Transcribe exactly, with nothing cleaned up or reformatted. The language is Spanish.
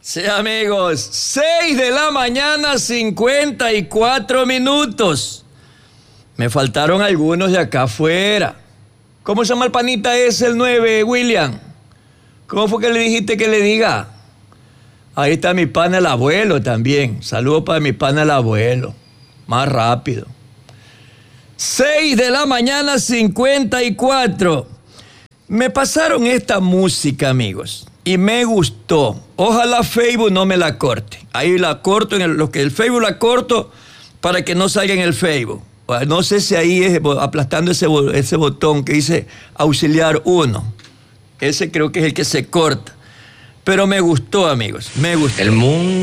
Sí, amigos, seis de la mañana, cincuenta y cuatro minutos. Me faltaron algunos de acá afuera. ¿Cómo se llama el panita ese, el nueve, William? ¿Cómo fue que le dijiste que le diga? Ahí está mi pana el abuelo también. Saludos para mi pana el abuelo. Más rápido. seis de la mañana, cincuenta y cuatro. Me pasaron esta música, amigos, y me gustó. Ojalá Facebook no me la corte. Ahí la corto, en el, lo que el Facebook la corto para que no salga en el Facebook. No sé si ahí es aplastando ese, ese botón que dice auxiliar uno. Ese creo que es el que se corta. Pero me gustó, amigos, me gustó. El mundo.